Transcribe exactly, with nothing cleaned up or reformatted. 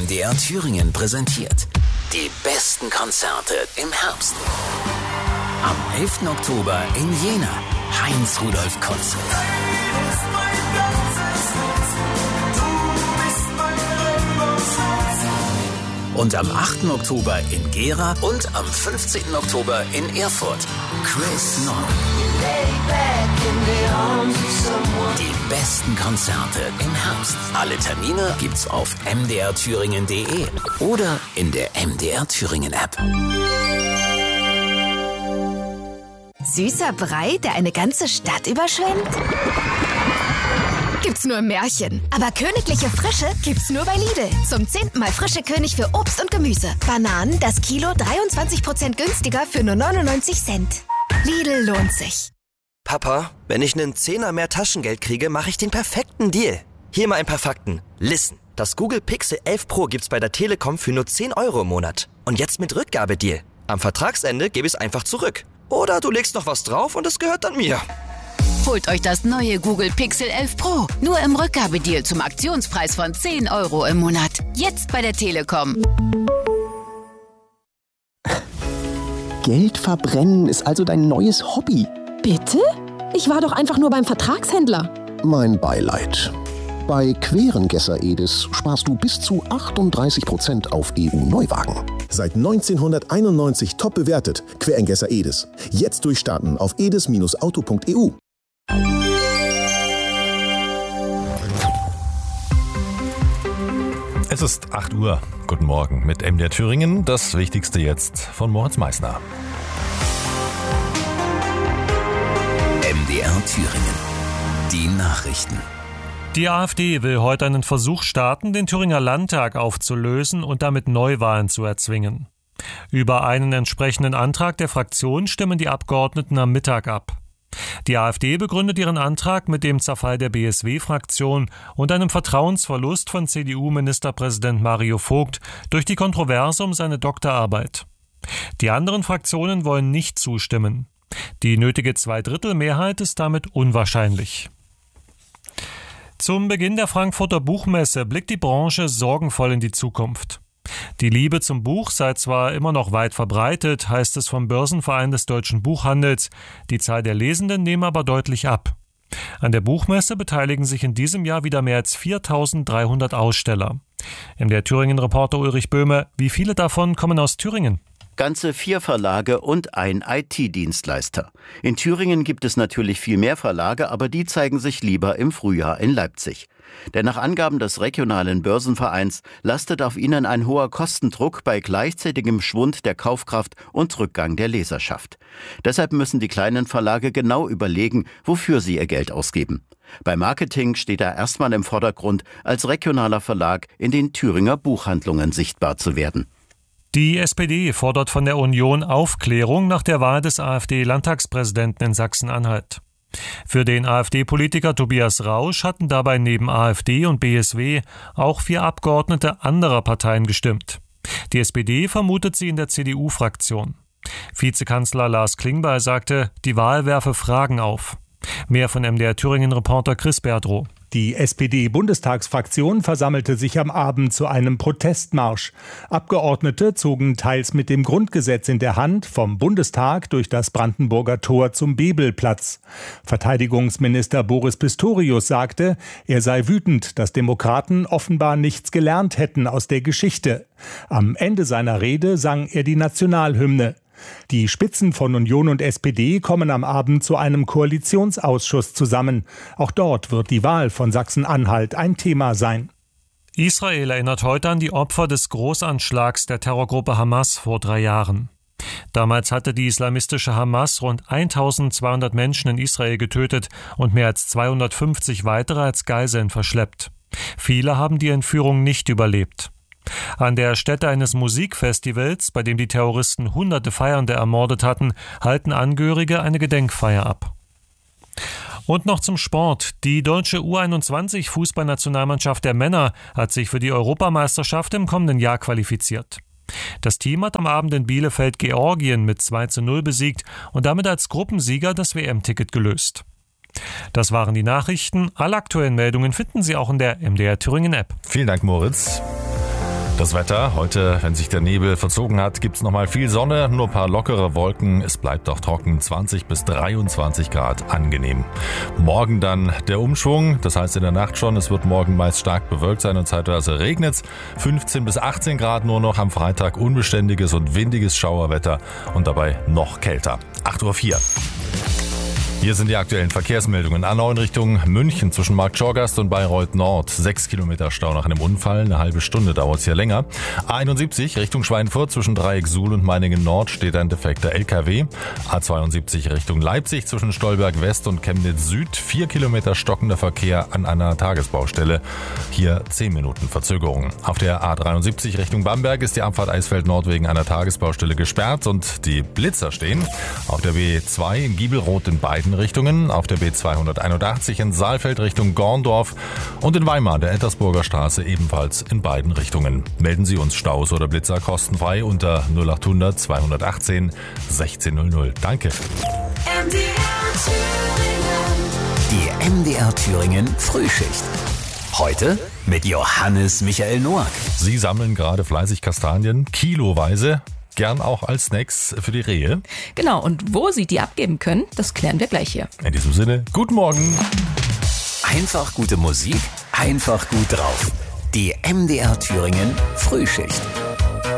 D R Thüringen präsentiert die besten Konzerte im Herbst. Am elften Oktober in Jena, Heinz-Rudolf Konzert. Und am achten Oktober in Gera und am fünfzehnten Oktober in Erfurt, Chris Nord. Die besten Konzerte im Herbst. Alle Termine gibt's auf m d r thüringen punkt d e oder in der M D R Thüringen App. Süßer Brei, der eine ganze Stadt überschwemmt? Gibt's nur im Märchen. Aber königliche Frische gibt's nur bei Lidl. Zum zehnten Mal frische König für Obst und Gemüse. Bananen das Kilo dreiundzwanzig Prozent günstiger für nur neunundneunzig Cent. Lidl lohnt sich. Papa, wenn ich einen Zehner mehr Taschengeld kriege, mache ich den perfekten Deal. Hier mal ein paar Fakten. Listen, das Google Pixel elf Pro gibt's bei der Telekom für nur zehn Euro im Monat. Und jetzt mit Rückgabedeal. Am Vertragsende gebe ich es einfach zurück. Oder du legst noch was drauf und es gehört dann mir. Holt euch das neue Google Pixel elf Pro. Nur im Rückgabedeal zum Aktionspreis von zehn Euro im Monat. Jetzt bei der Telekom. Geld verbrennen ist also dein neues Hobby. Bitte? Ich war doch einfach nur beim Vertragshändler. Mein Beileid. Bei Querengesser Edis sparst du bis zu achtunddreißig Prozent auf E U-Neuwagen. Seit neunzehnhunderteinundneunzig top bewertet. Querengesser Edis. Jetzt durchstarten auf edis Bindestrich auto Punkt e u. Es ist acht Uhr. Guten Morgen mit M D R Thüringen. Das Wichtigste jetzt von Moritz Meissner. M D R Thüringen. Die Nachrichten. Die AfD will heute einen Versuch starten, den Thüringer Landtag aufzulösen und damit Neuwahlen zu erzwingen. Über einen entsprechenden Antrag der Fraktion stimmen die Abgeordneten am Mittag ab. Die AfD begründet ihren Antrag mit dem Zerfall der B S W-Fraktion und einem Vertrauensverlust von C D U-Ministerpräsident Mario Vogt durch die Kontroverse um seine Doktorarbeit. Die anderen Fraktionen wollen nicht zustimmen. Die nötige Zweidrittelmehrheit ist damit unwahrscheinlich. Zum Beginn der Frankfurter Buchmesse blickt die Branche sorgenvoll in die Zukunft. Die Liebe zum Buch sei zwar immer noch weit verbreitet, heißt es vom Börsenverein des deutschen Buchhandels, die Zahl der Lesenden nehme aber deutlich ab. An der Buchmesse beteiligen sich in diesem Jahr wieder mehr als viertausenddreihundert Aussteller. M D R Thüringen-Reporter Ulrich Böhme, wie viele davon kommen aus Thüringen? Ganze vier Verlage und ein I T-Dienstleister. In Thüringen gibt es natürlich viel mehr Verlage, aber die zeigen sich lieber im Frühjahr in Leipzig. Denn nach Angaben des regionalen Börsenvereins lastet auf ihnen ein hoher Kostendruck bei gleichzeitigem Schwund der Kaufkraft und Rückgang der Leserschaft. Deshalb müssen die kleinen Verlage genau überlegen, wofür sie ihr Geld ausgeben. Bei Marketing steht er erstmal im Vordergrund, als regionaler Verlag in den Thüringer Buchhandlungen sichtbar zu werden. Die S P D fordert von der Union Aufklärung nach der Wahl des AfD-Landtagspräsidenten in Sachsen-Anhalt. Für den AfD-Politiker Tobias Rausch hatten dabei neben AfD und B S W auch vier Abgeordnete anderer Parteien gestimmt. Die S P D vermutet sie in der C D U-Fraktion. Vizekanzler Lars Klingbeil sagte, die Wahl werfe Fragen auf. Mehr von M D R Thüringen-Reporter Chris Berdrow. Die S P D-Bundestagsfraktion versammelte sich am Abend zu einem Protestmarsch. Abgeordnete zogen teils mit dem Grundgesetz in der Hand vom Bundestag durch das Brandenburger Tor zum Bebelplatz. Verteidigungsminister Boris Pistorius sagte, er sei wütend, dass Demokraten offenbar nichts gelernt hätten aus der Geschichte. Am Ende seiner Rede sang er die Nationalhymne. Die Spitzen von Union und S P D kommen am Abend zu einem Koalitionsausschuss zusammen. Auch dort wird die Wahl von Sachsen-Anhalt ein Thema sein. Israel erinnert heute an die Opfer des Großanschlags der Terrorgruppe Hamas vor drei Jahren. Damals hatte die islamistische Hamas rund eintausendzweihundert Menschen in Israel getötet und mehr als zweihundertfünfzig weitere als Geiseln verschleppt. Viele haben die Entführung nicht überlebt. An der Stätte eines Musikfestivals, bei dem die Terroristen hunderte Feiernde ermordet hatten, halten Angehörige eine Gedenkfeier ab. Und noch zum Sport. Die deutsche U einundzwanzig Fußballnationalmannschaft der Männer hat sich für die Europameisterschaft im kommenden Jahr qualifiziert. Das Team hat am Abend in Bielefeld Georgien mit zwei zu null besiegt und damit als Gruppensieger das W M-Ticket gelöst. Das waren die Nachrichten. Alle aktuellen Meldungen finden Sie auch in der M D R Thüringen App. Vielen Dank, Moritz. Das Wetter, heute, wenn sich der Nebel verzogen hat, gibt's nochmal viel Sonne, nur ein paar lockere Wolken. Es bleibt auch trocken, zwanzig bis dreiundzwanzig Grad, angenehm. Morgen dann der Umschwung, das heißt in der Nacht schon, es wird morgen meist stark bewölkt sein und zeitweise regnet's. fünfzehn bis achtzehn Grad nur noch, am Freitag unbeständiges und windiges Schauerwetter und dabei noch kälter. acht Uhr vier. Hier sind die aktuellen Verkehrsmeldungen. A neun Richtung München zwischen Marktschorgast und Bayreuth Nord. Sechs Kilometer Stau nach einem Unfall. Eine halbe Stunde dauert es hier länger. A einundsiebzig Richtung Schweinfurt zwischen Dreieck Suhl und Meiningen Nord steht ein defekter L K W. A zweiundsiebzig Richtung Leipzig zwischen Stolberg West und Chemnitz Süd. Vier Kilometer stockender Verkehr an einer Tagesbaustelle. Hier zehn Minuten Verzögerung. Auf der A dreiundsiebzig Richtung Bamberg ist die Abfahrt Eisfeld Nord wegen einer Tagesbaustelle gesperrt und die Blitzer stehen. Auf der B zwei in Giebelroth in beiden Richtungen, auf der B zweihunderteinundachtzig in Saalfeld Richtung Gorndorf und in Weimar der Ettersburger Straße ebenfalls in beiden Richtungen. Melden Sie uns Staus oder Blitzer kostenfrei unter null achthundert zweihundertachtzehn sechzehn null null. Danke. Die M D R Thüringen Frühschicht. Heute mit Johannes Michael Noack. Sie sammeln gerade fleißig Kastanien, kiloweise. Gern auch als Snacks für die Rehe. Genau, und wo Sie die abgeben können, das klären wir gleich hier. In diesem Sinne, guten Morgen. Einfach gute Musik, einfach gut drauf. Die M D R Thüringen Frühschicht.